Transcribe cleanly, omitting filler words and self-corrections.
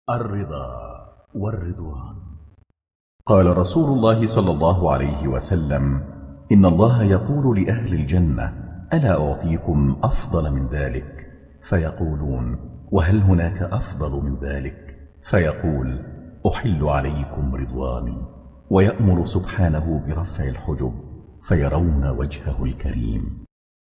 الرضا والرضوان. قال رسول الله صلى الله عليه وسلم: إن الله يقول لأهل الجنة: ألا أعطيكم أفضل من ذلك؟ فيقولون: وهل هناك أفضل من ذلك؟ فيقول: أحل عليكم رضواني. ويأمر سبحانه برفع الحجب فيرون وجهه الكريم.